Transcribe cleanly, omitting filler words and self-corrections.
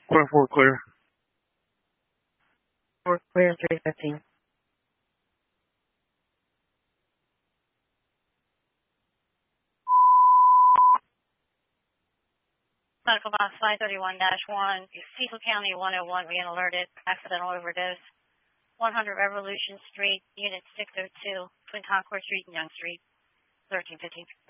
Clear 4, clear. 4 clear, 315. Medical box 531-1, Cecil County 101, being alerted, accidental overdose. 100 Revolution Street, Unit 602, Twin Concord Street and Young Street, 1315.